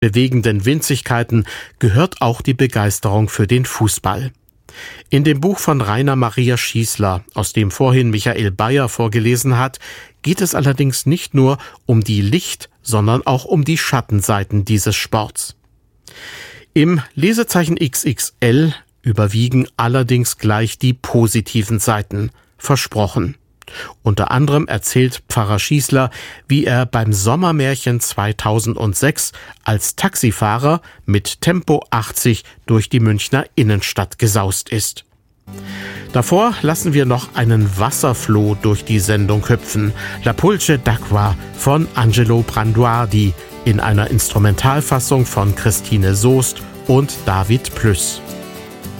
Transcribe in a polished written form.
bewegenden Winzigkeiten gehört auch die Begeisterung für den Fußball. In dem Buch von Rainer Maria Schießler, aus dem vorhin Michael Bayer vorgelesen hat, geht es allerdings nicht nur um die Licht-, sondern auch um die Schattenseiten dieses Sports. Im Lesezeichen XXL überwiegen allerdings gleich die positiven Seiten, versprochen. Unter anderem erzählt Pfarrer Schießler, wie er beim Sommermärchen 2006 als Taxifahrer mit Tempo 80 durch die Münchner Innenstadt gesaust ist. Davor lassen wir noch einen Wasserfloh durch die Sendung hüpfen. La Pulce d'acqua von Angelo Branduardi in einer Instrumentalfassung von Christine Soest und David Plüss.